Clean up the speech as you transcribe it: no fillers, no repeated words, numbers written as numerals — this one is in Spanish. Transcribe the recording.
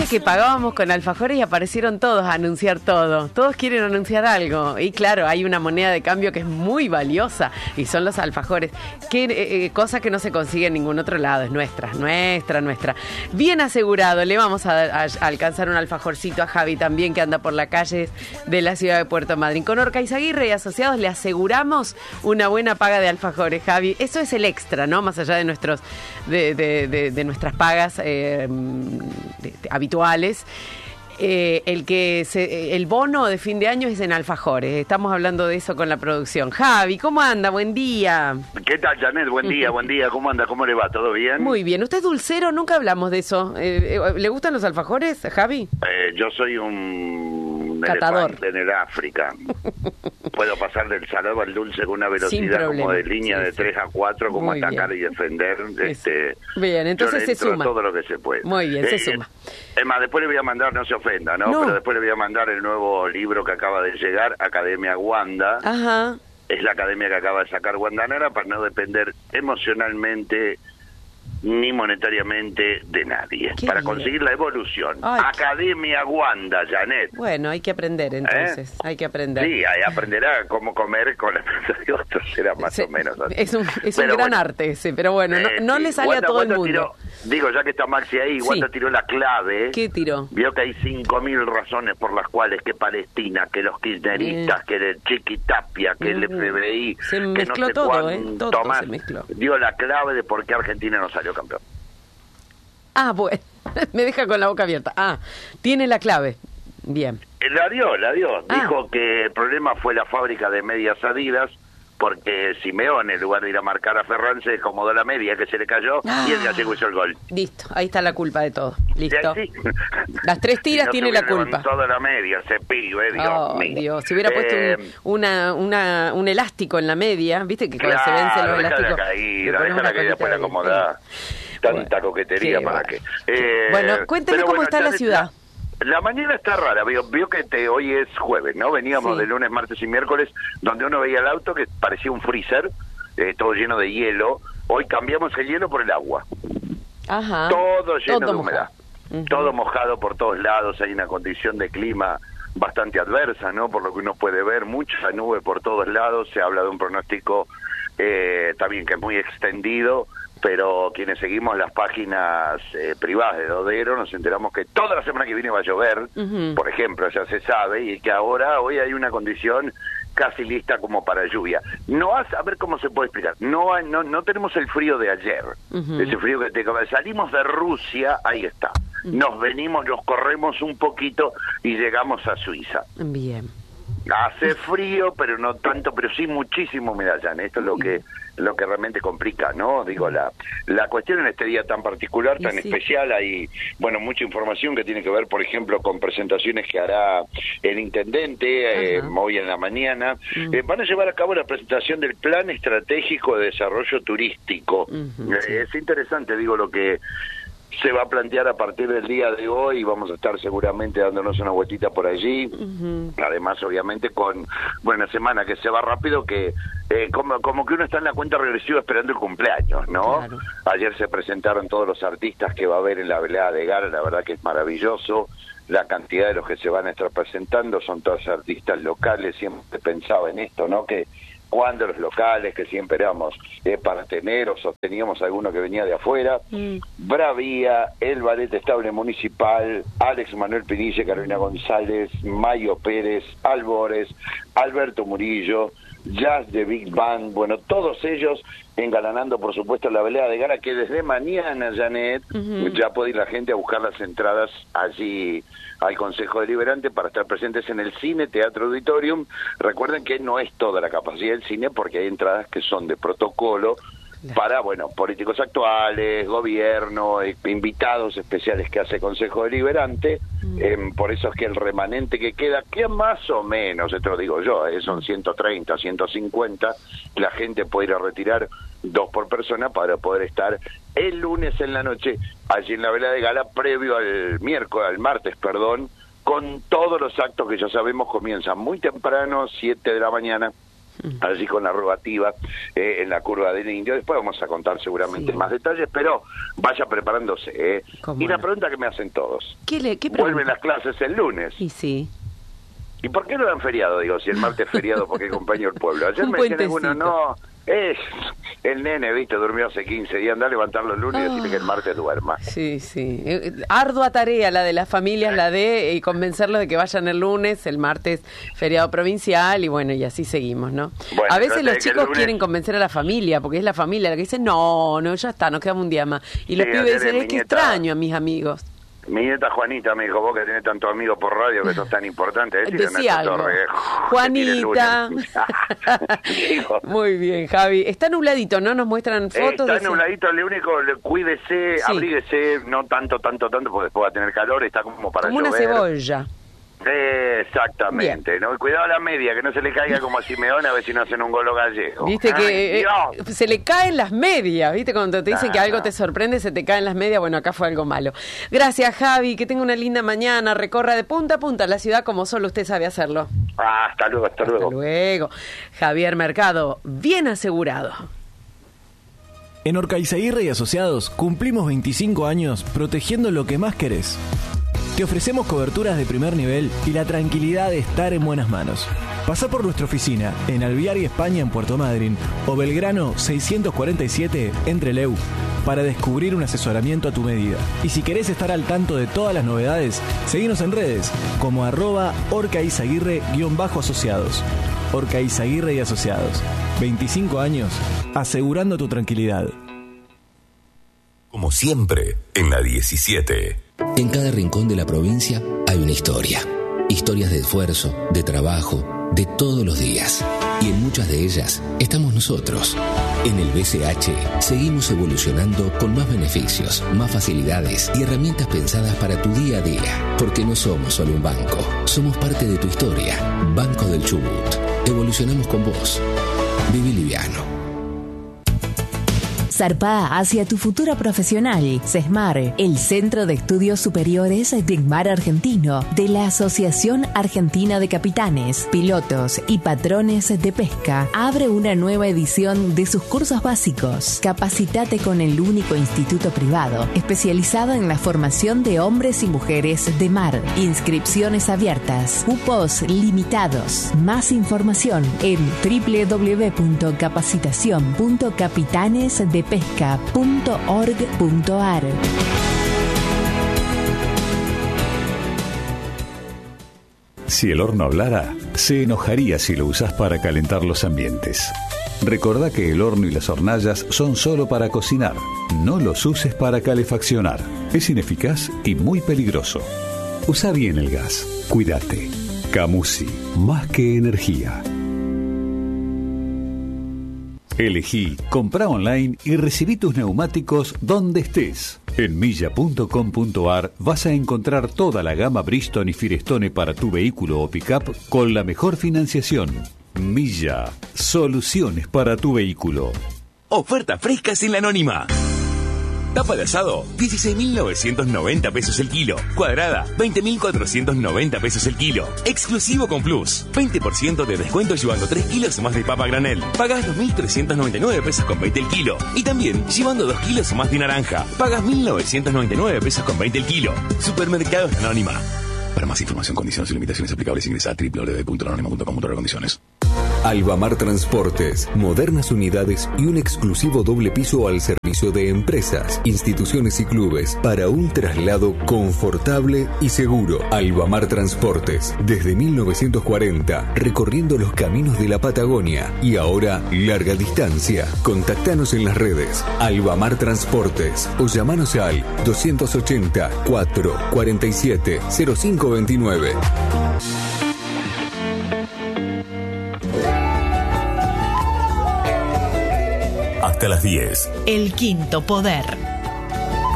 que pagábamos con alfajores y aparecieron todos a anunciar todo. Todos quieren anunciar algo. Y claro, hay una moneda de cambio que es muy valiosa y son los alfajores. Cosa que no se consigue en ningún otro lado. Es nuestra. Bien asegurado. Le vamos a alcanzar un alfajorcito a Javi también, que anda por las calles de la ciudad de Puerto Madryn. Con Orca Izaguirre y asociados le aseguramos una buena paga de alfajores, Javi. Eso es el extra, ¿no? Más allá de nuestros de nuestras pagas habituales. El bono de fin de año es en alfajores. Estamos hablando de eso con la producción. Javi, ¿cómo anda? Buen día. ¿Qué tal, Janet? Buen día. ¿Cómo anda? ¿Cómo le va? ¿Todo bien? Muy bien. ¿Usted es dulcero? Nunca hablamos de eso. ¿Le gustan los alfajores, Javi? Yo soy un catador elefante en el África. Puedo pasar del salado al dulce con una velocidad como de línea de 3 a 4, como muy atacar bien. Y defender. Bien, entonces se suma. Todo lo que se puede. Muy bien, se suma. Es más, después le voy a mandar, no se ofenda, ¿no? Pero después le voy a mandar el nuevo libro que acaba de llegar, Academia Wanda. Ajá. Es la academia que acaba de sacar Guandanara para no depender emocionalmente ni monetariamente de nadie. Para conseguir la evolución. Ay, Academia Wanda, Janet. Bueno, hay que aprender entonces. Hay que aprender. Sí, ahí aprenderá cómo comer con la plata de otros, será más o menos así. Es un gran arte ese, pero bueno, no le sale Wanda, a todo el mundo. Digo, ya que está Maxi ahí, Wanda tiró la clave. ¿Qué tiró? Vio que hay 5.000 razones por las cuales que Palestina, que los kirchneristas, que el Chiquitapia, que el FBI, se mezcló que no sé todo, todo más, se mezcló. Dio la clave de por qué Argentina no salió campeón. Ah, bueno, me deja con la boca abierta. Ah, tiene la clave. Bien. La dio. Dijo que el problema fue la fábrica de medias Adidas, porque Simeone, en lugar de ir a marcar a Ferran, se acomodó la media que se le cayó y el gallego hizo el gol. Listo, ahí está la culpa de todo. Listo. Sí. Las 3 tiras no tiene la culpa. Toda la media, ese pibe, Dios mío. Dios, si hubiera puesto un elástico en la media, viste que cuando se vencen los elásticos. Déjala que después la acomodá. Tanta coquetería para qué. Bueno, cuénteme cómo está la ciudad. La mañana está rara, vio que hoy es jueves, ¿no? Veníamos de lunes, martes y miércoles, donde uno veía el auto que parecía un freezer, todo lleno de hielo. Hoy cambiamos el hielo por el agua. Ajá. Todo lleno de humedad. Uh-huh. Todo mojado por todos lados, hay una condición de clima bastante adversa, ¿no? Por lo que uno puede ver, mucha nube por todos lados, se habla de un pronóstico también que es muy extendido, pero quienes seguimos las páginas privadas de Dodero nos enteramos que toda la semana que viene va a llover, por ejemplo, ya se sabe, y que hoy hay una condición casi lista como para lluvia. A ver cómo se puede explicar. No tenemos el frío de ayer, ese frío que salimos de Rusia, ahí está. Nos venimos, nos corremos un poquito y llegamos a Suiza. Bien. Hace frío, pero no tanto, pero sí muchísimo humedad, Jan. Esto es lo que realmente complica, ¿no? Digo, la cuestión en este día tan particular, tan especial, hay, mucha información que tiene que ver, por ejemplo, con presentaciones que hará el intendente hoy en la mañana. Van a llevar a cabo la presentación del Plan Estratégico de Desarrollo Turístico. Es interesante, digo, lo que se va a plantear a partir del día de hoy. Vamos a estar seguramente dándonos una vueltita por allí. Además, obviamente, con una semana que se va rápido, que como que uno está en la cuenta regresiva esperando el cumpleaños, ¿no? Claro. Ayer se presentaron todos los artistas que va a haber en la velada de Gala, la verdad que es maravilloso. La cantidad de los que se van a estar presentando son todos artistas locales. Siempre pensaba en esto, ¿no? Que cuando los locales, que siempre éramos parteneros, o sosteníamos alguno que venía de afuera, Bravía, el Ballet Estable Municipal, Alex Manuel Pinille, Carolina González, Mayo Pérez, Albores, Alberto Murillo, Jazz de Big Bang, todos ellos engalanando, por supuesto, la velada de Gala, que desde mañana, Janet, ya puede ir la gente a buscar las entradas allí al Consejo Deliberante para estar presentes en el cine, Teatro Auditorium. Recuerden que no es toda la capacidad del cine, porque hay entradas que son de protocolo para, políticos actuales, gobierno, invitados especiales que hace el Consejo Deliberante. Por eso es que el remanente que queda más o menos, esto lo digo yo, son 130, 150, la gente puede ir a retirar 2 por persona para poder estar el lunes en la noche allí en la vela de Gala, previo al martes, con todos los actos que ya sabemos comienzan muy temprano, 7 de la mañana, allí con la rogativa en la curva del Indio. Después vamos a contar seguramente más detalles, pero vaya preparándose. Y la pregunta que me hacen todos, ¿Qué vuelven las clases el lunes? Y sí. ¿Y por qué no dan feriado? Digo, si el martes es feriado, ¿por qué acompaño el pueblo? Ayer me decían algunos, no, es el nene, viste, durmió hace 15 días, anda a levantarlo el lunes y decirle que el martes duerma. Sí, sí. Ardua tarea la de las familias, la de convencerlos de que vayan el lunes, el martes feriado provincial, y bueno, y así seguimos, ¿no? Bueno, a veces los chicos quieren convencer a la familia, porque es la familia la que dice, no, ya está, nos quedamos un día más. Y los pibes dicen, es que extraño a mis amigos. Mi nieta Juanita me dijo, vos que tenés tantos amigos por radio que sos tan importante. Decía algo. Juanita. Muy bien, Javi. Está nubladito, ¿no? Nos muestran fotos. Está nubladito, lo único, cuídese, abríguese, no tanto, porque después va a tener calor, está como para llover. Una cebolla. Exactamente, ¿no? Y cuidado a la media, que no se le caiga como a Simeone, a ver si no hacen un golo gallego. Viste que se le caen las medias, viste, cuando te dicen que algo te sorprende, se te caen las medias. Bueno, acá fue algo malo. Gracias, Javi, que tenga una linda mañana, recorra de punta a punta la ciudad como solo usted sabe hacerlo. Hasta luego. Hasta luego. Javier Mercado, bien asegurado. En Orcaizaguirre y Asociados cumplimos 25 años protegiendo lo que más querés. Te ofrecemos coberturas de primer nivel y la tranquilidad de estar en buenas manos. Pasá por nuestra oficina en Alvear y España en Puerto Madryn o Belgrano 647 en Trelew para descubrir un asesoramiento a tu medida. Y si querés estar al tanto de todas las novedades, seguinos en redes como @Orcaizaguirre_asociados. Orcaizaguirre y Asociados. 25 años asegurando tu tranquilidad. Como siempre, en la 17. En cada rincón de la provincia hay una historia. Historias de esfuerzo, de trabajo, de todos los días. Y en muchas de ellas estamos nosotros. En el BCH seguimos evolucionando con más beneficios, más facilidades y herramientas pensadas para tu día a día. Porque no somos solo un banco, somos parte de tu historia. Banco del Chubut. Evolucionamos con vos. Viví liviano. Zarpá hacia tu futuro profesional. CESMAR, el Centro de Estudios Superiores de Mar Argentino de la Asociación Argentina de Capitanes, Pilotos y Patrones de Pesca, abre una nueva edición de sus cursos básicos. Capacitate con el único instituto privado especializado en la formación de hombres y mujeres de mar. Inscripciones abiertas, cupos limitados. Más información en www.capacitacion.capitanesdepesca.org.ar. Si el horno hablara, se enojaría si lo usás para calentar los ambientes. Recordá que el horno y las hornallas son solo para cocinar. No los uses para calefaccionar. Es ineficaz y muy peligroso. Usa bien el gas. Cuídate. Camusi, más que energía. Elegí, comprá online y recibí tus neumáticos donde estés. En milla.com.ar vas a encontrar toda la gama Bridgestone y Firestone para tu vehículo o pickup con la mejor financiación. Milla, soluciones para tu vehículo. Oferta fresca sin la anónima. Tapa de asado, 16.990 pesos el kilo. Cuadrada, 20.490 pesos el kilo. Exclusivo con Plus. 20% de descuento llevando 3 kilos más de papa granel. Pagás 2.399 pesos con 20 el kilo. Y también llevando 2 kilos más de naranja. Pagas 1.999 pesos con 20 el kilo. Supermercados Anónima. Para más información, condiciones y limitaciones aplicables, ingresa a www.anonima.com.ar/condiciones. Albamar Transportes, modernas unidades y un exclusivo doble piso al servicio de empresas, instituciones y clubes para un traslado confortable y seguro. Albamar Transportes, desde 1940, recorriendo los caminos de la Patagonia y ahora larga distancia. Contactanos en las redes Albamar Transportes o llamanos al 280 447 0529. Hasta las 10. El Quinto Poder.